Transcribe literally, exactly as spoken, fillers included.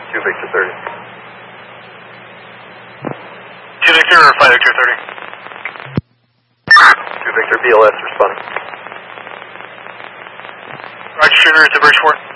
two Victor thirty. two Victor or five Victor thirty? two Victor B L S responding. Roger, shooter to Bridgeport.